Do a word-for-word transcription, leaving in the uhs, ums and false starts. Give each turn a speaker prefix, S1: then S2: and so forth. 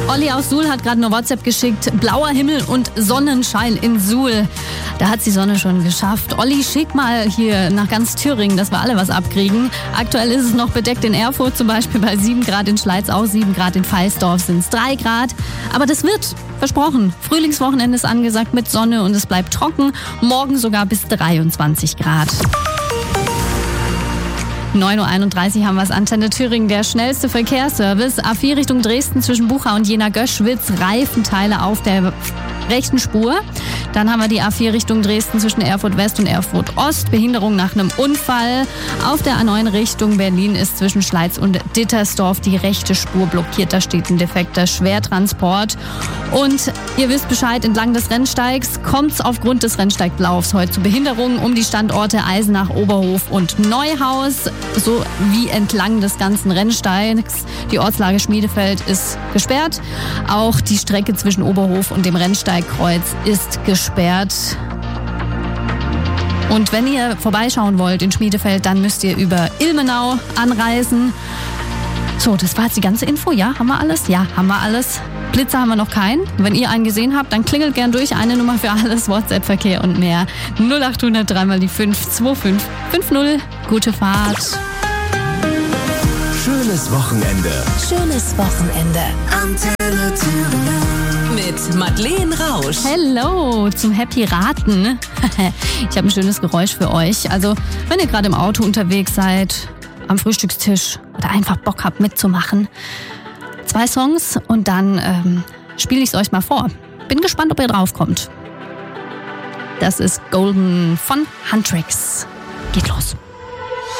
S1: Olli aus Suhl hat gerade eine WhatsApp geschickt. Blauer Himmel und Sonnenschein in Suhl. Da hat's die Sonne schon geschafft. Olli, schick mal hier nach ganz Thüringen, dass wir alle was abkriegen. Aktuell ist es noch bedeckt in Erfurt, zum Beispiel bei sieben Grad, in Schleiz auch sieben Grad, in Pfalzdorf sind es drei Grad. Aber das wird, versprochen, Frühlingswochenende ist angesagt mit Sonne und es bleibt trocken. Morgen sogar bis dreiundzwanzig Grad. neun Uhr einunddreißig haben wir es, Antenne Thüringen, der schnellste Verkehrsservice. A vier Richtung Dresden zwischen Bucha und Jena-Göschwitz, Reifenteile auf der rechten Spur. Dann haben wir die A vier Richtung Dresden zwischen Erfurt West und Erfurt Ost. Behinderung nach einem Unfall. Auf der A neun Richtung Berlin ist zwischen Schleiz und Dittersdorf die rechte Spur blockiert. Da steht ein defekter Schwertransport. Und ihr wisst Bescheid, entlang des Rennsteigs kommt es aufgrund des Rennsteiglaufs heute zu Behinderungen um die Standorte Eisenach, Oberhof und Neuhaus, sowie entlang des ganzen Rennsteigs. Die Ortslage Schmiedefeld ist gesperrt. Auch die Strecke zwischen Oberhof und dem Rennsteigkreuz ist gesperrt. Und wenn ihr vorbeischauen wollt in Schmiedefeld, dann müsst ihr über Ilmenau anreisen. So, das war jetzt die ganze Info. Ja, haben wir alles? Ja, haben wir alles. Blitzer haben wir noch keinen. Wenn ihr einen gesehen habt, dann klingelt gern durch. Eine Nummer für alles, WhatsApp-Verkehr und mehr. null acht hundert drei mal die fünf zwei fünf fünf null. Gute Fahrt.
S2: Schönes Wochenende.
S3: Schönes Wochenende.
S2: Antenne Thüringen.
S3: Mit Madeleine Rausch.
S1: Hello zum Happy Raten. Ich habe ein schönes Geräusch für euch. Also, wenn ihr gerade im Auto unterwegs seid, am Frühstückstisch oder einfach Bock habt mitzumachen. Zwei Songs und dann ähm, spiele ich es euch mal vor. Bin gespannt, ob ihr draufkommt. Das ist Golden von Huntrix. Geht los.